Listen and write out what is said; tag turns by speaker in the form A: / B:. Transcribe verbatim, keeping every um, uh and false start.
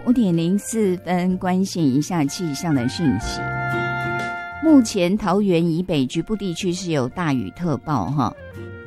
A: 五点零四分，关心一下气象的讯息。目前桃园以北局部地区是有大雨特报哈，